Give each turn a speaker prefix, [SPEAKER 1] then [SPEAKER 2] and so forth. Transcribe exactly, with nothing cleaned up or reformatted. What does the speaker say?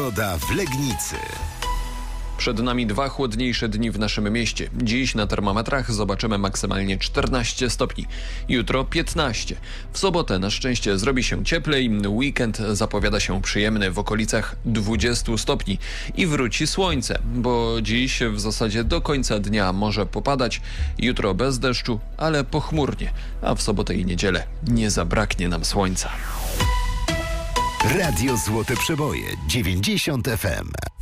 [SPEAKER 1] Pogoda w Legnicy.
[SPEAKER 2] Przed nami dwa chłodniejsze dni w naszym mieście. Dziś na termometrach zobaczymy maksymalnie czternaście stopni. Jutro piętnaście. W sobotę na szczęście zrobi się cieplej. Weekend zapowiada się przyjemny w okolicach dwudziestu stopni. I wróci słońce, bo dziś w zasadzie do końca dnia może popadać. Jutro bez deszczu, ale pochmurnie. A w sobotę i niedzielę nie zabraknie nam słońca.
[SPEAKER 1] Radio Złote Przeboje dziewięćdziesiąt F M.